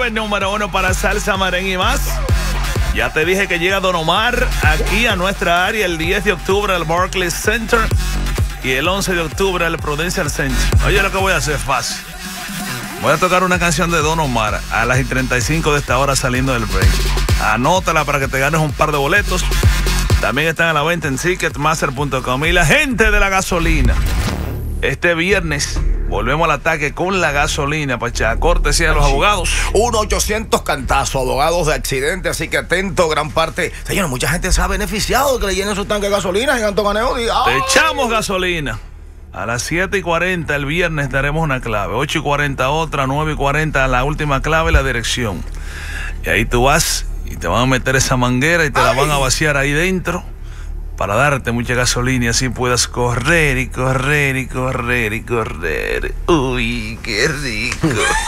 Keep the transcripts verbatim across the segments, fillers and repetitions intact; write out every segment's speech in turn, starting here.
nueve, número uno para salsa, merengue y más. Ya te dije que llega Don Omar aquí a nuestra área el diez de octubre al Barclays Center y el once de octubre al Prudential Center. Oye, lo que voy a hacer es fácil. Voy a tocar una canción de Don Omar a las treinta y cinco de esta hora saliendo del break. Anótala para que te ganes un par de boletos. También están a la venta en ticketmaster punto com. Y la gente de la gasolina, este viernes volvemos al ataque con la gasolina, Pachá. Cortesía de los abogados. uno ochocientos cantazo, abogados de accidente. Así que atento, gran parte. Señores, mucha gente se ha beneficiado de que le llenen su tanque de gasolina. Gigante Ganeo. Te echamos gasolina. A las siete y cuarenta el viernes daremos una clave. ocho y cuarenta otra, nueve y cuarenta la última clave, la dirección. Y ahí tú vas y te van a meter esa manguera y te Ay. la van a vaciar ahí dentro para darte mucha gasolina y así puedas correr y correr y correr y correr. Uy, qué rico.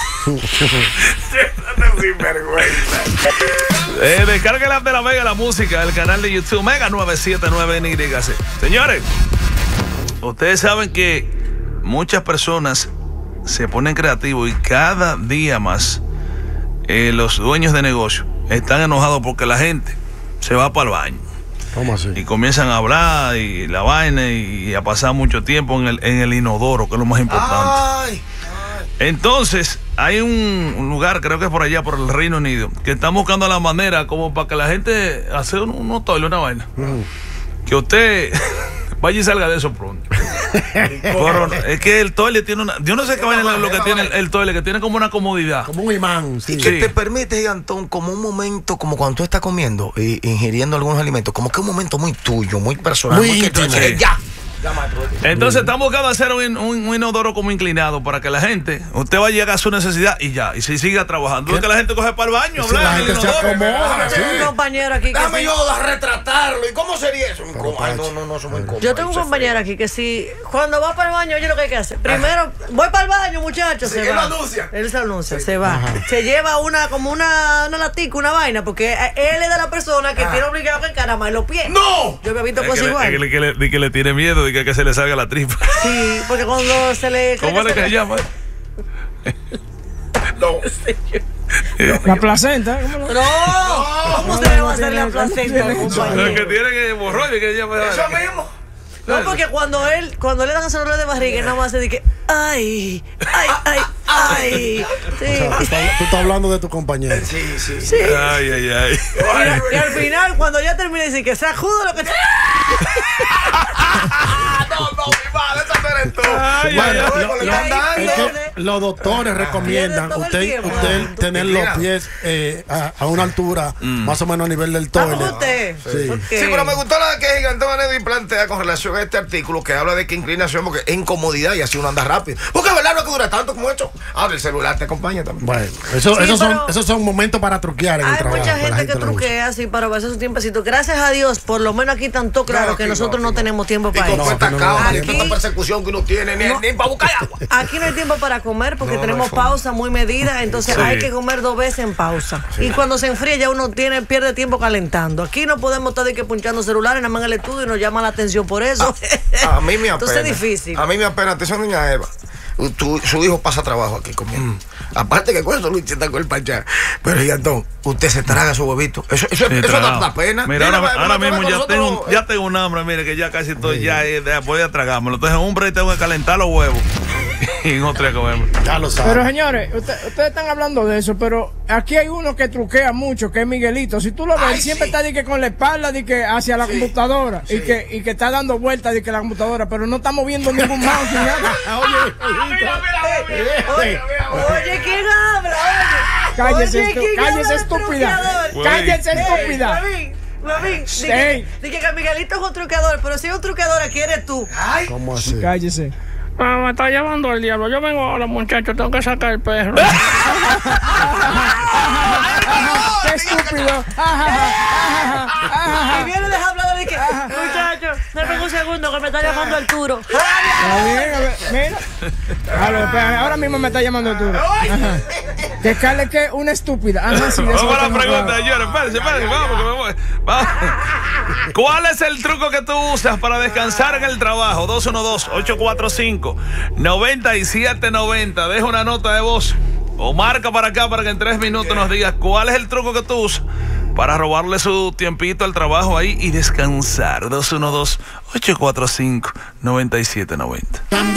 Sinvergüenza. eh, Descarga el app de la Mega, la música, el canal de YouTube Mega nueve siete nueve N Y C. Señores, ustedes saben que muchas personas se ponen creativos y cada día más eh, los dueños de negocio están enojados porque la gente se va para el baño. ¿Cómo así? Y comienzan a hablar y la vaina y a pasar mucho tiempo en el, en el inodoro, que es lo más importante. Ay, ay. Entonces, hay un, un lugar, creo que es por allá, por el Reino Unido, que están buscando la manera como para que la gente hace unos un toiles, una vaina. Mm. Que usted vaya y salga de eso pronto. Pero, es que el toile tiene una... Yo no sé qué vaina es lo que tiene el, el toile, que tiene como una comodidad. Como un imán. Sí. Y que sí. te permite, Gigantón, como un momento, como cuando tú estás comiendo e ingiriendo algunos alimentos, como que un momento muy tuyo, muy personal. Muy, muy íntimo. Que, ya. Entonces estamos buscando hacer un, un, un inodoro como inclinado para que la gente, usted va a llegar a su necesidad y ya, y si siga trabajando. Es que la gente coge para el baño, si la gente se acomoda. Yo tengo un compañero aquí que Dame sí. yo a retratarlo. ¿Y cómo sería eso? Ay, no, no, no, eso muy incómodo. Yo tengo un compañero aquí que si cuando va para el baño, oye lo que hay que hacer. Primero, voy para el baño, muchachos. Sí, se él va. lo anuncia. Él se anuncia, sí. se va. Ajá. Se lleva una, como una, una latica, una vaina, porque él es de la persona que ah. tiene obligado que encaramar los pies. ¡No! Yo me he visto es cosas que igual. Le, es que le, de que le tiene miedo de que, que se le salga la tripa. Sí, porque cuando se le... ¿Cómo es que se llama? No. La placenta. ¿Cómo no? no. ¿Cómo se le va a hacer la placenta? Lo que tiene que hemorroide que llama. Eso mismo. No, porque cuando él, cuando le dan ese dolor de barriga, nada más se dice, ay, ay, ay, ay. Sí. O sea, tú, estás, tú estás hablando de tu compañero. Sí, sí. sí. Ay, ay, ay. Y, y al final, cuando ya termina, dice que sacudo lo que te... No, no, mi madre, esa no eres tú. Ay, bueno, ay, lo, ay, lo, ay, es ay, que los doctores recomiendan usted, usted tener los pies eh, a, a una altura mm. más o menos a nivel del toile. usted? Sí. Okay. Sí, pero me gustó la que Gigantón Ganeo plantea con relación a este artículo que habla de que inclinación, porque es incomodidad y así uno anda rápido. Porque verdad no es que dura tanto como esto. Ahora el celular te acompaña también. Bueno, eso, sí, esos, son, esos son momentos para truquear en hay el trabajo. Hay mucha gente, gente que truquea así para verse su tiempecito. Gracias a Dios, por lo menos aquí tanto claro, claro que nosotros no, no tenemos tiempo para eso. Y con esta cámara, esta persecución que uno tiene, ni, no, ni para buscar agua. Aquí no hay tiempo para comer porque no, tenemos no pausa muy medida, entonces sí. hay que comer dos veces en pausa. Sí. Y cuando se enfría ya uno tiene pierde tiempo calentando. Aquí no podemos estar de que punchando celulares, nada más en el estudio y nos llama la atención por eso. A, a mí me apena. Entonces es difícil. A mí me apena, atención, doña Eva. Tu, su hijo pasa trabajo aquí conmigo. Mm. Aparte que con eso Luis está con el panchar. Pero Gigantón, usted se traga su huevito. Eso, eso, sí, eso da, da pena. Mira, Mira, ahora, ahora mismo ya tengo, un, eh. ya tengo un hambre, mire, que ya casi estoy, sí. ya eh, voy a tragármelo. Entonces, un break tengo que calentar los huevos. Y en otra comemos. Ya lo saben. Pero señores, usted, ustedes están hablando de eso, pero aquí hay uno que truquea mucho, que es Miguelito. Si tú lo ves, Ay, siempre sí. está de que con la espalda de que hacia la sí. computadora sí. y que y que está dando vueltas de que la computadora, pero no está moviendo ningún mouse ni nada. Oye, mira, mira, mira, oye, oye, ¿quién habla? Oye, cállese, oye, estu ¿quién cállese habla estúpida. Cállese estúpida. Mami, dije que Miguelito es un truqueador, pero si es un truqueador, aquí eres tú. Ay, ¿cómo así? Cállese. Ah, me está llevando el diablo. Yo vengo ahora, muchachos. Tengo que sacar el perro. ¡Qué estúpido! Y viene de hablar de que, muchachos, dame un segundo que me está llamando Arturo. Mira. Ahora mismo me está llamando Arturo. Que Carle que una estúpida. Ajá, sí, vamos a la pregunta, señores. Espérense, espérense. Vamos, que me voy. Vamos. ¿Cuál es el truco que tú usas para descansar en el trabajo? dos uno dos, ocho cuatro cinco, nueve siete nueve cero. Deja una nota de voz O marca para acá para que en tres minutos nos digas cuál es el truco que tú usas para robarle su tiempito al trabajo ahí y descansar. dos uno dos, ocho cuatro cinco, nueve siete nueve cero.